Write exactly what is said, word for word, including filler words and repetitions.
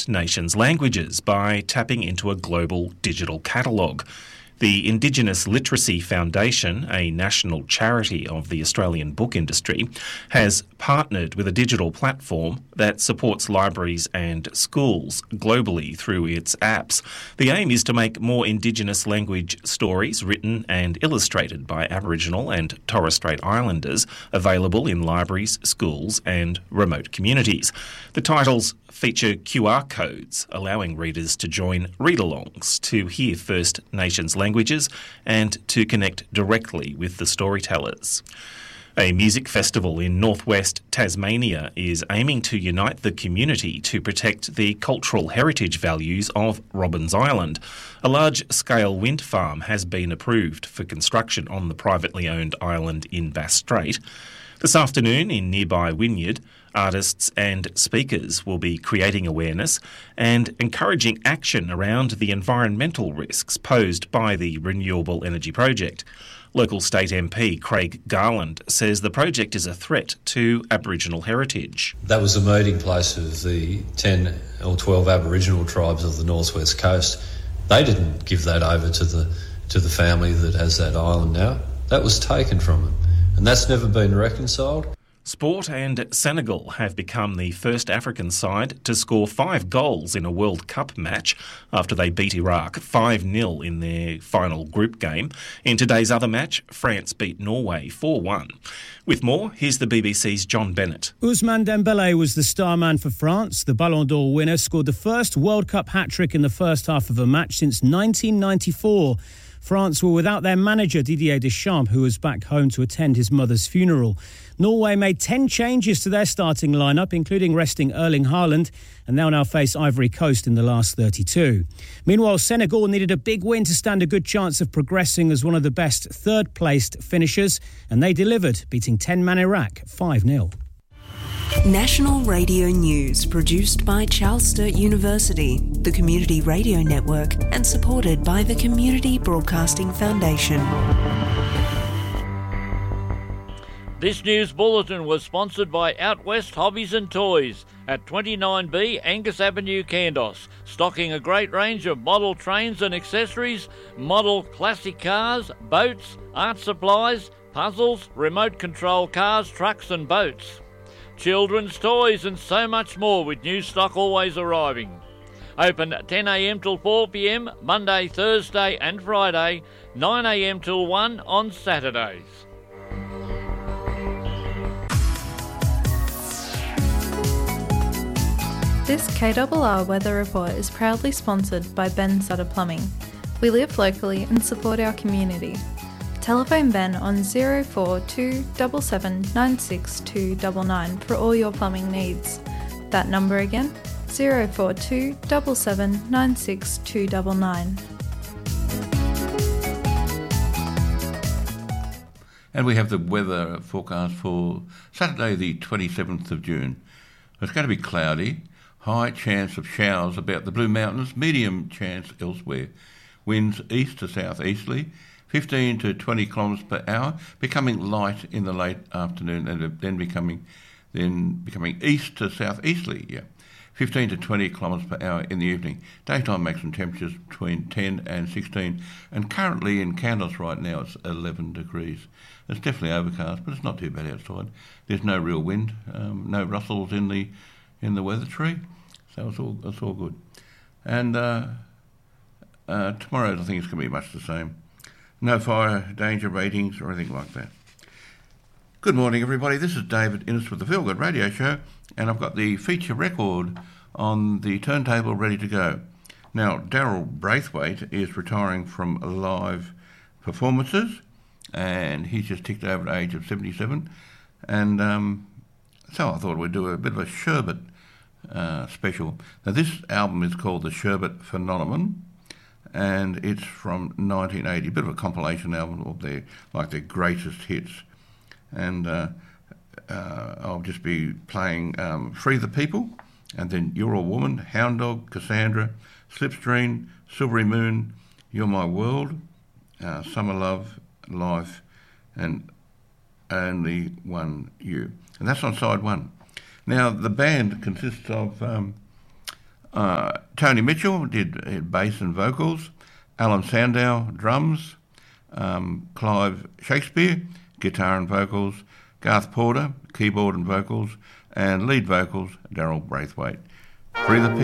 First Nations languages by tapping into a global digital catalogue. The Indigenous Literacy Foundation, a national charity of the Australian book industry, has partnered with a digital platform that supports libraries and schools globally through its apps. The aim is to make more Indigenous language stories written and illustrated by Aboriginal and Torres Strait Islanders available in libraries, schools and remote communities. The titles feature Q R codes allowing readers to join read-alongs to hear First Nations languages and to connect directly with the storytellers. A music festival in northwest Tasmania is aiming to unite the community to protect the cultural heritage values of Robbins Island. A large-scale wind farm has been approved for construction on the privately owned island in Bass Strait. This afternoon in nearby Wynyard, artists and speakers will be creating awareness and encouraging action around the environmental risks posed by the renewable energy project. Local state M P Craig Garland says the project is a threat to Aboriginal heritage. That was the meeting place of the ten or twelve Aboriginal tribes of the northwest coast. They didn't give that over to the to the family that has that island now. That was taken from them, and that's never been reconciled. Sport and Senegal have become the first African side to score five goals in a World Cup match after they beat Iraq five nil in their final group game. In today's other match, France beat Norway four one. With more, here's the B B C's John Bennett. Ousmane Dembélé was the star man for France. The Ballon d'Or winner scored the first World Cup hat-trick in the first half of a match since nineteen ninety-four. France were without their manager Didier Deschamps, who was back home to attend his mother's funeral. Norway made ten changes to their starting lineup, including resting Erling Haaland, and they'll now face Ivory Coast in the last thirty-two. Meanwhile, Senegal needed a big win to stand a good chance of progressing as one of the best third-placed finishers, and they delivered, beating ten-man Iraq five nil. National Radio News, produced by Charles Sturt University, the Community Radio Network, and supported by the Community Broadcasting Foundation. This news bulletin was sponsored by Out West Hobbies and Toys at twenty-nine B Angus Avenue, Kandos, stocking a great range of model trains and accessories, model classic cars, boats, art supplies, puzzles, remote control cars, trucks and boats. Children's toys and so much more, with new stock always arriving. Open ten a m till four p m Monday, Thursday and Friday, nine a m till one on Saturdays. This K R R Weather Report is proudly sponsored by Ben Sutter Plumbing. We live locally and support our community. Telephone Ben on zero four two seven seven nine six two nine nine for all your plumbing needs. That number again, zero four two seven seven nine six two nine nine. And we have the weather forecast for Saturday the twenty-seventh of June. It's going to be cloudy, high chance of showers about the Blue Mountains, medium chance elsewhere. Winds east to south-easterly, fifteen to twenty kilometres per hour, becoming light in the late afternoon and then becoming then becoming east to southeasterly, yeah. fifteen to twenty kilometres per hour in the evening. Daytime maximum temperatures between ten and sixteen, and currently in Kandos right now it's eleven degrees. It's definitely overcast, but it's not too bad outside. There's no real wind, um, no rustles in the in the weather tree, so it's all it's all good. And uh, uh, tomorrow I think it's going to be much the same. No fire danger ratings or anything like that. Good morning, everybody. This is David Innes with the Feel Good Radio Show, and I've got the feature record on the turntable ready to go. Now, Daryl Braithwaite is retiring from live performances, and he's just ticked over the age of seventy-seven. And um, so I thought we'd do a bit of a Sherbet uh, special. Now, this album is called The Sherbet Phenomenon, and it's from nineteen eighty, a bit of a compilation album of their, like their greatest hits. And uh, uh, I'll just be playing um, Free the People, and then You're a Woman, Hound Dog, Cassandra, Slipstream, Silvery Moon, You're My World, uh, Summer Love, Life, and Only One You. And that's on side one. Now, the band consists of um, Uh, Tony Mitchell did, did bass and vocals. Alan Sandow, drums. Um, Clive Shakespeare, guitar and vocals. Garth Porter, keyboard and vocals. And lead vocals, Daryl Braithwaite. Free the Pig.